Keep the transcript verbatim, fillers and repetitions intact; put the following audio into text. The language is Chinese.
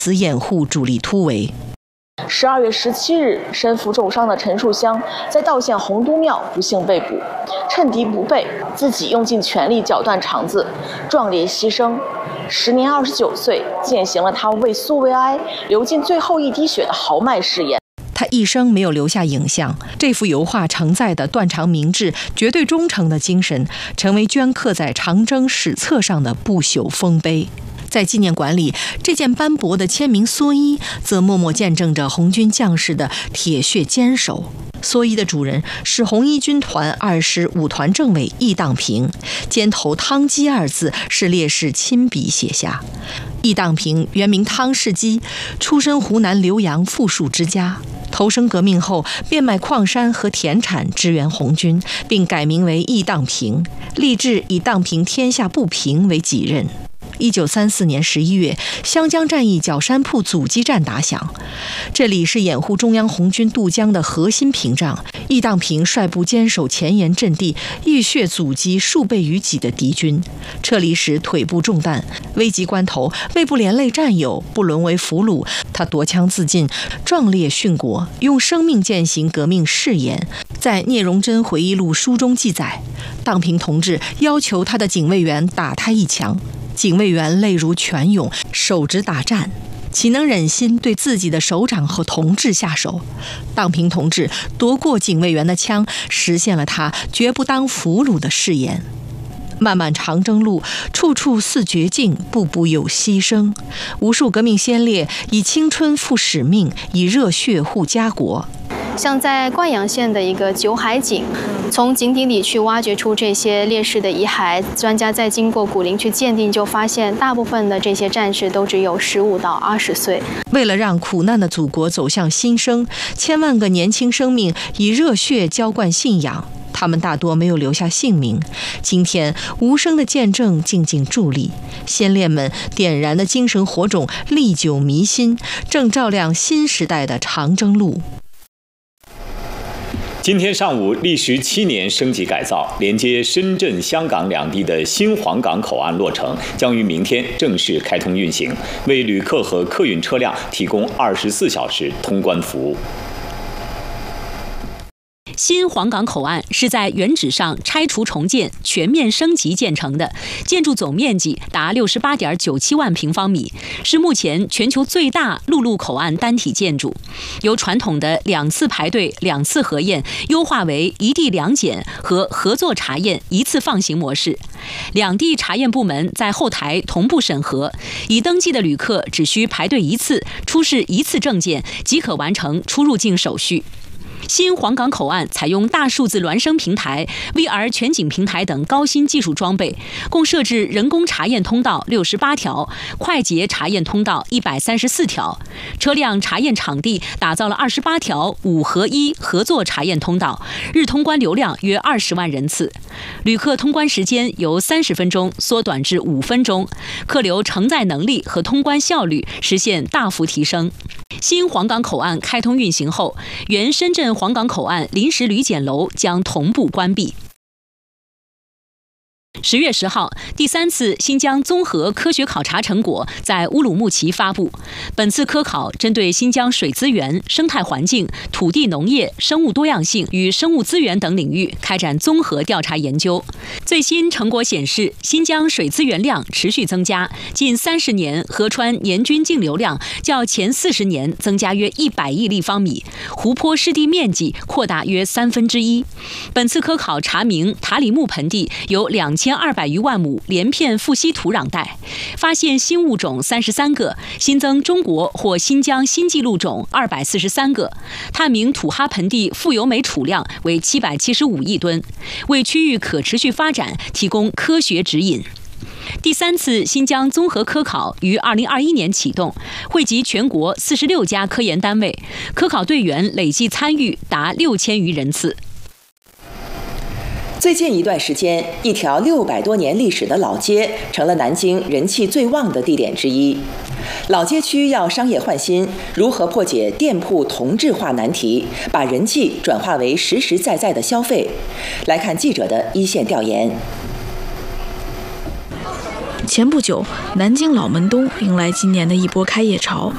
此掩护主力突围。 十二月十七日，身负重伤的陈树湘在道县洪都庙不幸被捕，趁敌不备，自己用尽全力绞断肠子，壮烈牺牲。时年二十九岁，践行了他为苏维埃流尽最后一滴血的豪迈誓言。 他一生没有留下影像，这幅油画承载的断肠明志、绝对忠诚的精神，成为镌刻在长征史册上的不朽丰碑。在纪念馆里，这件斑驳的签名蓑衣则默默见证着红军将士的铁血坚守。蓑衣的主人是红一军团二师五团政委易当平，肩头汤基二字是烈士亲笔写下。易当平原名汤世基，出身湖南浏阳富庶之家。投身革命后，变卖矿山和田产支援红军，并改名为易当平，立志以荡平天下不平为己任。一九三四年十一月，湘江战役角山铺阻击战打响，这里是掩护中央红军渡江的核心屏障。易当平率部坚守前沿阵地，浴血阻击数倍于己的敌军。撤离时腿部中弹，危急关头为不连累战友，不沦为俘虏，他夺枪自尽，壮烈殉国，用生命践行革命誓言。在聂荣臻回忆录书中记载，当平同志要求他的警卫员打他一枪。警卫员泪如泉涌，手执打战，岂能忍心对自己的首长和同志下手？当平同志夺过警卫员的枪，实现了他绝不当俘虏的誓言。漫漫长征路，处处似绝境，步步有牺牲。无数革命先烈以青春赴使命，以热血护家国。 像在灌阳县的一个九海井，从井底里去挖掘出这些烈士的遗骸，专家在经过骨龄去鉴定，就发现大部分的这些战士都只有十五到二十岁。 为了让苦难的祖国走向新生，千万个年轻生命以热血浇灌信仰，他们大多没有留下姓名。今天无声的见证静静伫立，先烈们点燃的精神火种历久弥新，正照亮新时代的长征路。 今天上午，历时七年升级改造、连接深圳、香港两地的新黄港口岸落成，将于明天正式开通运行，为旅客和客运车辆提供二十四小时通关服务。 新黄港口岸是在原址上拆除重建、全面升级建成的，建筑总面积达六十八点九七万平方米，是目前全球最大陆路口岸单体建筑。由传统的两次排队、两次核验，优化为一地两检和合作查验一次放行模式。两地查验部门在后台同步审核，已登记的旅客只需排队一次，出示一次证件即可完成出入境手续。新黄港口岸采用大数字孪生平台、V R 全景平台等高新技术装备，共设置人工查验通道六十八条，快捷查验通道一百三十四条，车辆查验场地打造了二十八条五合一合作查验通道，日通关流量约二十万人次，旅客通关时间由三十分钟缩短至五分钟，客流承载能力和通关效率实现大幅提升。新黄港口岸开通运行后，原深圳黄港口岸临时旅检楼将同步关闭。十月十号，第三次新疆综合科学考察成果在乌鲁木齐发布。本次科考针对新疆水资源、生态环境、土地农业、生物多样性与生物资源等领域开展综合调查研究。最新成果显示，新疆水资源量持续增加，近三十年河川年均净流量较前四十年增加约一百亿立方米，湖泊湿地面积扩大约三分之一。本次科考查明塔里木盆地有两千二百余万亩连片富硒土壤带，发现新物种三十三个，新增中国或新疆新纪录种二百四十三个。探明土哈盆地富油煤储量为七百七十五亿吨，为区域可持续发展提供科学指引。第三次新疆综合科考于二零二一年启动，汇集全国四十六家科研单位，科考队员累计参与达六千余人次。 最近一段时间，一条六百多年历史的老街成了南京人气最旺的地点之一。老街区要商业换新，如何破解店铺同质化难题，把人气转化为实实在在的消费？来看记者的一线调研。 前不久，南京老门东迎来今年的一波开业潮。